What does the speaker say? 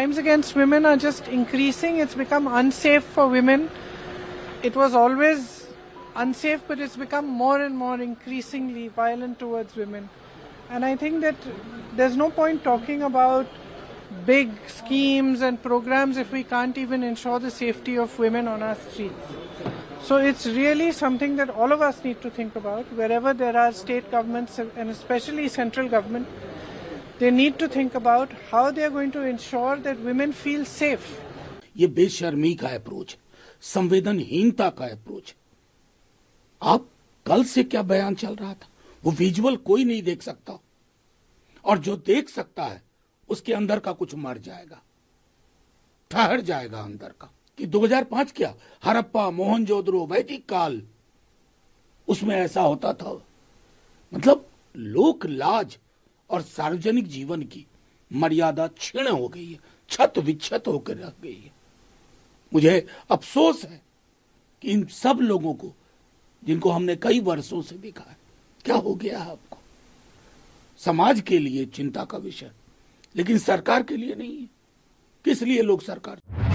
crimes against women are just increasing. It's become unsafe for women. It was always unsafe, but it's become more and more increasingly violent towards women. And I think that there's no point talking about big schemes and programs if we can't even ensure the safety of women on our streets. So it's really something that all of us need to think about. Wherever there are state governments and especially central government, they need to think about how they are going to ensure that women feel safe. ये बेशर्मी का approach, संवेदनहीनता का approach. आप कल से क्या बयान चल रहा था, वो विजुअल कोई नहीं देख सकता, और जो देख सकता है उसके अंदर का कुछ मर जाएगा, ठहर जाएगा अंदर का। कि 2005 क्या, हड़प्पा, मोहनजोदड़ो, वैदिक काल, उसमें ऐसा होता था। मतलब लोक लाज और सार्वजनिक जीवन की मर्यादा क्षीण हो गई है, छत विच्छत होकर रह गई है। मुझे अफसोस है कि इन सब लोगों को, जिनको हमने कई वर्षों से देखा है, क्या हो गया है आपको। समाज के लिए चिंता का विषय, लेकिन सरकार के लिए नहीं है। किस लिए लोग सरकार